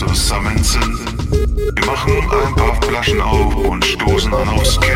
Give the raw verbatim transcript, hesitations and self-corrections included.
zusammen sind. Wir machen ein paar Flaschen auf und stoßen an aufs